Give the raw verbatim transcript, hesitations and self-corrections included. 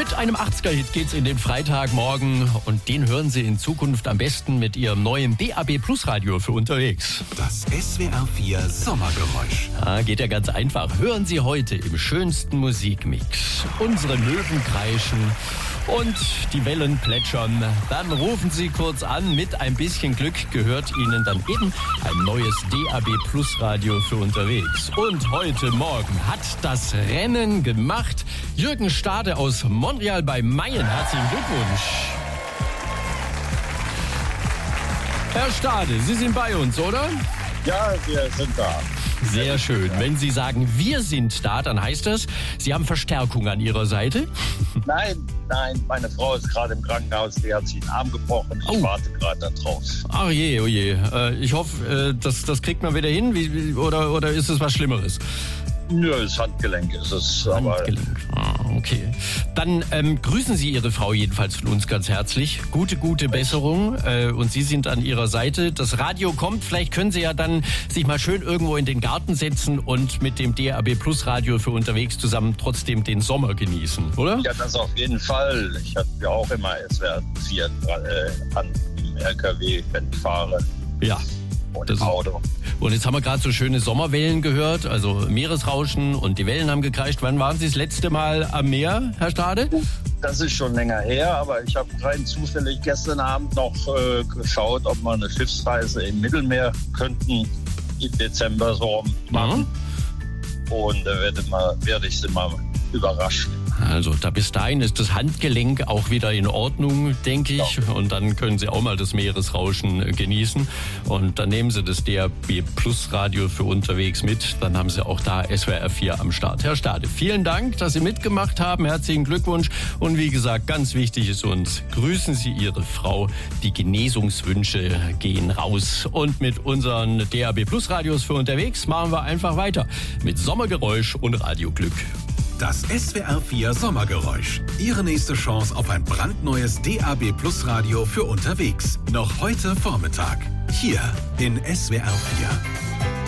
Mit einem achtziger-Hit geht's in den Freitagmorgen und den hören Sie in Zukunft am besten mit Ihrem neuen D A B Plus Radio für unterwegs. Das S W R vier Sommergeräusch. Ah, geht ja ganz einfach. Hören Sie heute im schönsten Musikmix unsere Möwen kreischen und die Wellen plätschern. Dann rufen Sie kurz an. Mit ein bisschen Glück gehört Ihnen dann eben ein neues D A B Plus Radio für unterwegs. Und heute Morgen hat das Rennen gemacht Jürgen Stade aus Montreal bei Mayen. Herzlichen Glückwunsch. Herr Stade, Sie sind bei uns, oder? Ja, wir sind da. Sehr schön. Wenn Sie sagen, wir sind da, dann heißt das, Sie haben Verstärkung an Ihrer Seite? Nein, nein, meine Frau ist gerade im Krankenhaus, die hat sich den Arm gebrochen. Ich Oh. warte gerade da drauf. Ach je, oh je. Äh, Ich hoffe, äh, das, das kriegt man wieder hin. Wie, wie- oder, oder ist es was Schlimmeres? Nö, das Handgelenk ist es. Aber Handgelenk. Ah, okay. Dann ähm, grüßen Sie Ihre Frau jedenfalls von uns ganz herzlich. Gute, gute Besserung. Äh, und Sie sind an Ihrer Seite. Das Radio kommt. Vielleicht können Sie ja dann sich mal schön irgendwo in den Garten setzen und mit dem D A B Plus Radio für unterwegs zusammen trotzdem den Sommer genießen, oder? ja, das auf jeden Fall. Ich hatte ja auch immer S W R vier äh, an dem L K W, wenn ich fahre. Ja. Und Das im ist- Auto. Und jetzt haben wir gerade so schöne Sommerwellen gehört, also Meeresrauschen und die Wellen haben gekreischt. Wann waren Sie das letzte Mal am Meer, Herr Stade? Das ist schon länger her, aber ich habe rein zufällig gestern Abend noch äh, geschaut, ob wir eine Schiffsreise im Mittelmeer könnten im Dezember so machen. Und da werde, mal, werde ich Sie mal überraschen. Also da bis dahin ist das Handgelenk auch wieder in Ordnung, denke ich. Und dann können Sie auch mal das Meeresrauschen äh, genießen. Und dann nehmen Sie das D A B Plus Radio für unterwegs mit. Dann haben Sie auch da S W R vier am Start. Herr Stade, vielen Dank, dass Sie mitgemacht haben. Herzlichen Glückwunsch. Und wie gesagt, ganz wichtig ist uns, grüßen Sie Ihre Frau. Die Genesungswünsche gehen raus. Und mit unseren D A B Plus Radios für unterwegs machen wir einfach weiter mit Sommergeräusch und Radioglück. Das S W R vier Sommergeräusch. Ihre nächste Chance auf ein brandneues D A B Plus Radio für unterwegs. Noch heute Vormittag. Hier in S W R vier.